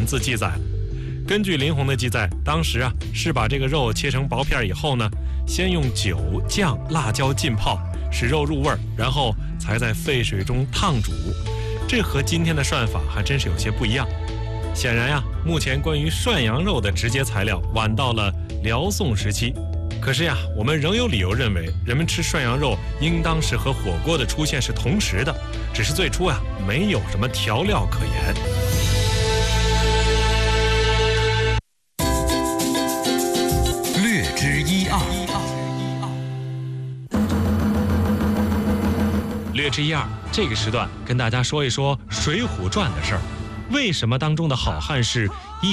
字记载。根据林洪的记载，当时是把这个肉切成薄片以后呢，先用酒、酱、辣椒浸泡，使肉入味，然后才在沸水中烫煮。这和今天的涮法还真是有些不一样。显然目前关于涮羊肉的直接材料晚到了辽宋时期。可是我们仍有理由认为，人们吃涮羊肉应当是和火锅的出现是同时的，只是最初没有什么调料可言。 略知一二。 略知一二，这个时段跟大家说一说《水浒传》的事儿。为什么当中的好汉是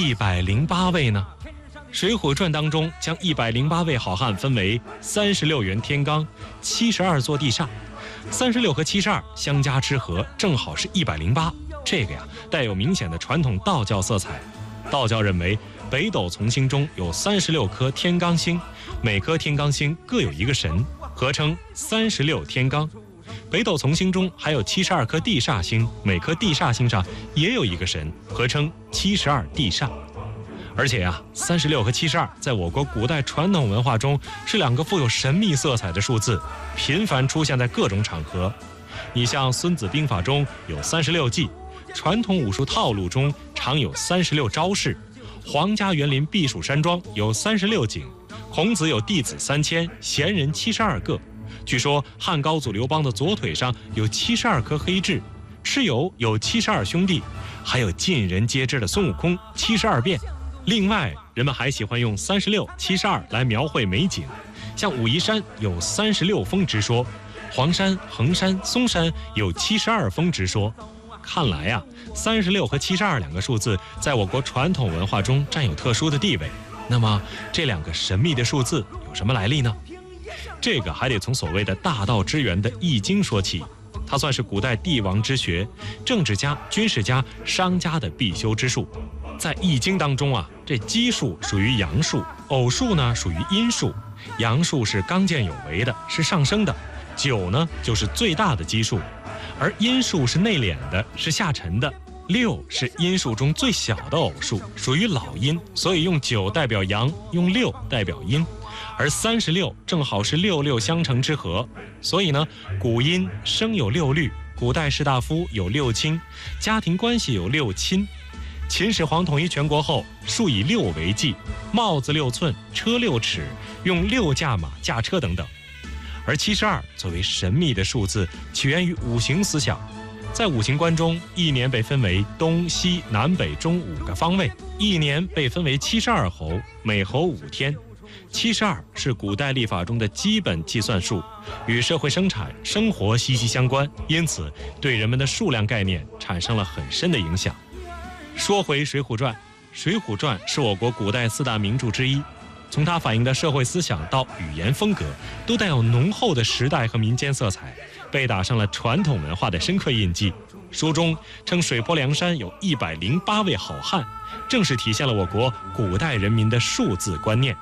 108位呢？《水浒传》当中将108位好汉分为36员天罡、72座地煞，36和72相加之和正好是108。这个带有明显的传统道教色彩。道教认为北斗从星中有36颗天罡星，每颗天罡星各有一个神，合称36天罡。北斗从星中还有72颗地煞星，每颗地煞星上也有一个神，合称72地煞。而且36和72在我国古代传统文化中是两个富有神秘色彩的数字，频繁出现在各种场合。你像《孙子兵法》中有36计，传统武术套路中常有36招式，皇家园林避暑山庄有36景，孔子有弟子3000，贤人72个。据说汉高祖刘邦的左腿上有72颗黑痣，蚩尤有72兄弟，还有尽人皆知的孙悟空72变。另外，人们还喜欢用36、72来描绘美景，像武夷山有36峰之说，黄山、衡山、嵩山有72峰之说。看来36和72两个数字在我国传统文化中占有特殊的地位。那么这两个神秘的数字有什么来历呢？这个还得从所谓的大道之源的《易经》说起。它算是古代帝王之学、政治家、军事家、商家的必修之术。在《易经》当中这奇数属于阳数，偶数呢属于阴数。阳数是刚健有为的，是上升的；9呢就是最大的奇数，而阴数是内敛的，是下沉的。6是阴数中最小的偶数，属于老阴，所以用9代表阳，用6代表阴。而36正好是66相乘之和，所以呢，古音生有6律，古代士大夫有6卿，家庭关系有6亲。秦始皇统一全国后，数以6为纪，帽子6寸，车6尺，用6驾马驾车等等。而72作为神秘的数字，起源于五行思想。在五行观中，一年被分为东西南北中5个方位，一年被分为72候，每候5天。72是古代历法中的基本计算数，与社会生产、生活息息相关，因此对人们的数量概念产生了很深的影响。说回《水浒传》，《水浒传》是我国古代4大名著之一，从它反映的社会思想到语言风格，都带有浓厚的时代和民间色彩，被打上了传统文化的深刻印记。书中称水泊梁山有108位好汉，正是体现了我国古代人民的数字观念。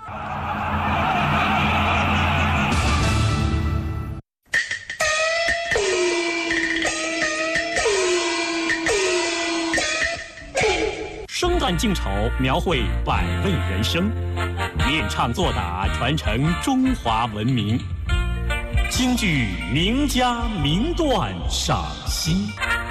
生旦净丑，描绘百味人生；练唱作打，传承中华文明。京剧名家名段赏析。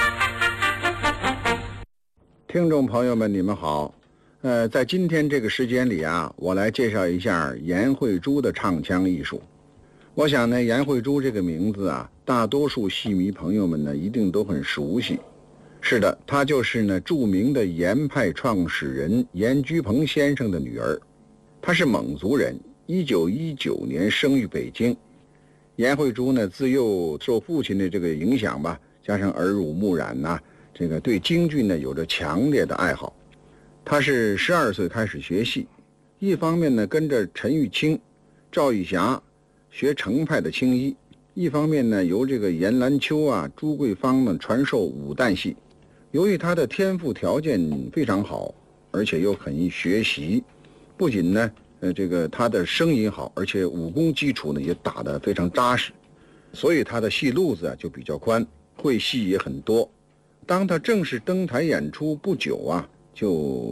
听众朋友们，你们好。在今天这个时间里我来介绍一下颜慧珠的唱腔艺术。我想呢，颜慧珠这个名字大多数戏迷朋友们呢一定都很熟悉。是的，她就是呢著名的颜派创始人颜居鹏先生的女儿。她是蒙族人，1919年生于北京。颜慧珠呢自幼受父亲的这个影响吧，加上耳濡目染这个对京剧呢有着强烈的爱好。她是12岁开始学戏，一方面呢跟着陈玉卿、赵玉霞学程派的青衣，一方面呢由这个严兰秋朱桂芳呢传授武旦戏。由于他的天赋条件非常好，而且又肯于学习，不仅呢这个他的声音好，而且武功基础呢也打得非常扎实，所以他的戏路子就比较宽，会戏也很多。当他正式登台演出不久就